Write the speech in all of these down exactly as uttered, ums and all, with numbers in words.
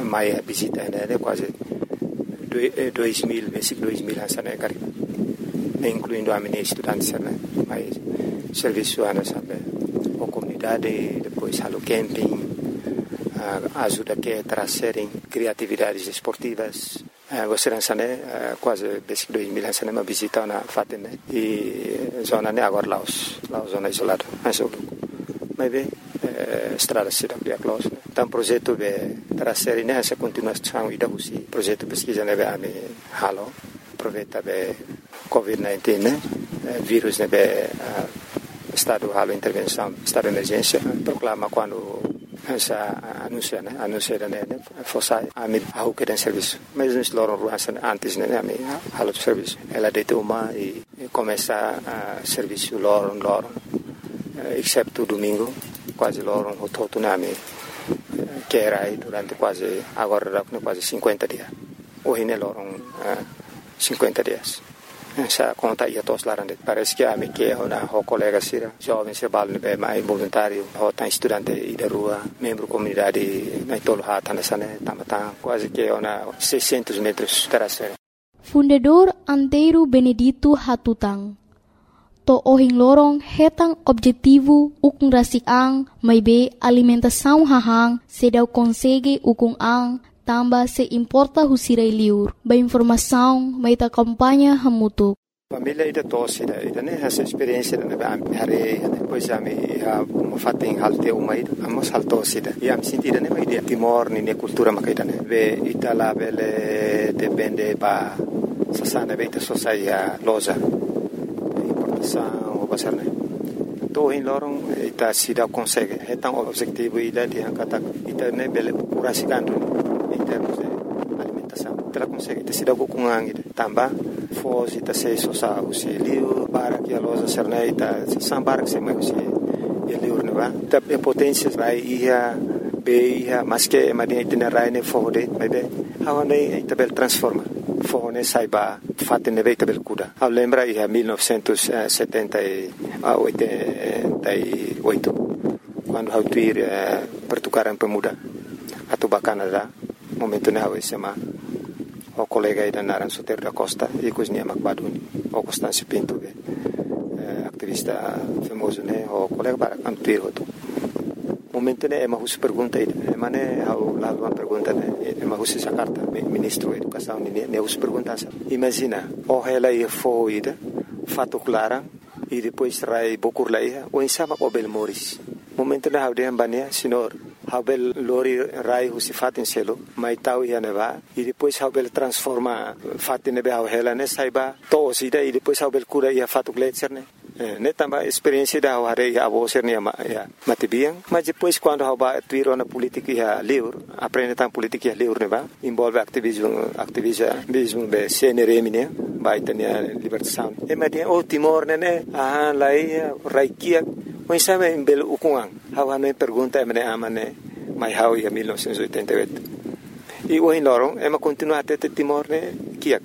mai visita né quase dois mil, dois mil sana kari, incluindo a minha estudante né, mas serviço ana sabe, a comunidade, depois halo camping, ajuda que trazerem criatividades esportivas. Você não sabe quase dois mil sana uma visita na Fatene e zona né agora Laos, Laos zona isolada, mas o mas bem estrada se dá close. Então projeto de trazer nessa continuação e da usi projeto pesquisa neve a me halo aproveita be covid dezenove né vírus neve estado halo intervenção estado de emergência proclama quando essa anuncia né anuncia né fosse a me a o que tem serviço mas nós loram ruas antes né a me halo serviço ela de uma e começa a serviço loram loram exceto domingo quase loram o todo na me que era aí durante quase agora quase cinquenta dias hoje ne loram cinquenta dias essa conta ia todos lá parece que a me que uma o colega sira jovem se bal ne mais voluntário o tá estudante e da rua membro comunidade na tolo hata nessa né tamata quase que uma seiscentos metros terasa. Fundador Antero Benedito Hatutang to ohing lorong hetang objetivo ukung rasik ang may be alimentação hahang se daw konsege ukung ang tamba se importa husiray liur ba informação may ta kampanya hamutuk. Família ida tosse ida ida né essa experiência né ba hare depois a me a fatem halte uma ida amos haltos ida e am sentida né mai dia timor ni ne cultura makaida né be itala bele depende ba sasana be ita sosaia loza o basarne to in lorong ita sida consegue etang objetivo ida di angkata ita ne bele curasigandu in termos de alimentação ita consegue ita sida kukungang ida tamba fos ita se sosa usi liu para que a loja serne ita sambar que se mai usi liu ne va ita potência vai ia be ia mas que madia ita rai ne fode mai be hawane ita bel transforma fone saiba fatte ne veita bel kuda a lembra ia millenovecentosetenta e oito quando hau tuir pertukaran pemuda atau Canada momento ne hau sema o colega ida naran Soter da Costa e cosnia Macbaduni o Constâncio Pinto be activista famoso ne o colega para antuir hoto momento ne ema hus pergunta ida ema ne hau la uma pergunta ne ema hus essa carta ministro da educação ne ne hus pergunta imagina o ela ia foi ida fato clara e depois rai bokur la ia o insama o bel moris momento ne hau de ambania senhor hau bel lori rai hus fatin selo mai tau ia ne va e depois hau bel transforma fatin ne hau ela ne saiba to sida e depois hau bel cura ia fato gletser ne ne tamba experiência da hare a você ne ya matibiang mas depois quando hau ba tuiro na política ya livre aprende tam política ya livre ne ba envolve ativismo ativismo be C N R M ne ba itania libertação e mas o Timor ne ne ah lai raikia o sabe em bel ukungang hau ne pergunta me amane mai hau ya mil novecentos e oitenta e oito e o lorong ema continua até Timor ne kiak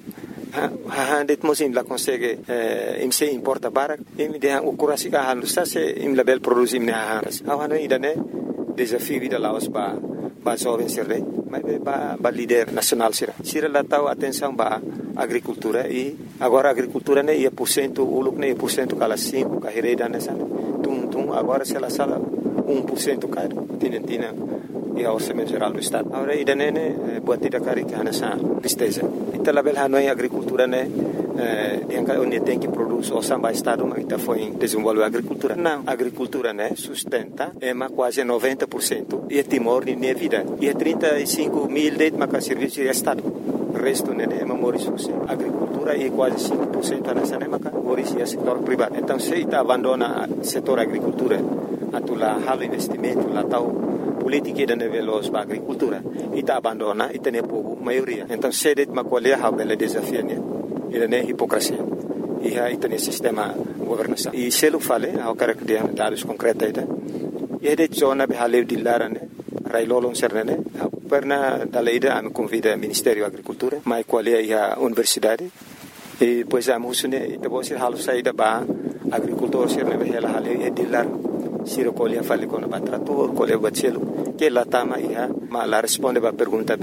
ha det mosim la consegue im se importa barak im de o curasi ka halu sa se im label produce im ne ha ha no ida ne desafio vida laos ba ba jovem sirre mas ba ba líder nacional sira sira la tau atenção ba agricultura e agora agricultura ne ia por cento o lucro ne por cento cala cinco carreira nessa tum tum agora se la sala um por cento caro tinentina e ao orçamento geral do estado agora ida ne ne buatida cari que nessa tristeza ita label hanoi agricultura ne eh yang onde tem que produz o samba estado mas ita foi desenvolver agricultura não agricultura ne sustenta é ma quase noventa por cento e Timor ne vida e trinta e cinco mil de ma serviço de estado o resto ne é ma moris agricultura e quase cinco por cento nessa ne ma moris é setor privado então se ita abandona setor agricultura atula halo investimento la tau politica da veloz para agricultura ita abandona ita ne povo maioria então sedet macolia ha bela desafio ne ida ne hipocrisia e ha ita ne sistema governação e se lo fale ha cara que dados concreta ita e de zona be hale dillara ne rai lolon serne perna da leida am convida Ministério Agricultura mai qualia ia universidade e pois am husune ita bosi halu saida ba agricultor serne be hela hale e dillar siro colia fale con batrator colia bacelo che la tama ia ma la risponde ba pergunta